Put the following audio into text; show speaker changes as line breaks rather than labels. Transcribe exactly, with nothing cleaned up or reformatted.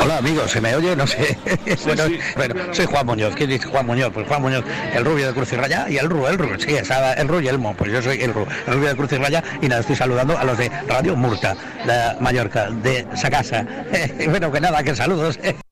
Hola amigos, ¿se me oye? No sé.
Sí,
bueno,
sí.
bueno, soy Juan Muñoz. ¿Quién dice Juan Muñoz? Pues Juan Muñoz, el rubio de Cruz y Raya y el Ru, el Ru, sí, esa, el Ru y el Mo. Pues yo soy el Ru, el rubio de Cruz y Raya y nada, estoy saludando a los de Radio Murta, de Mallorca, de Sacasa. Bueno, que nada, que saludos.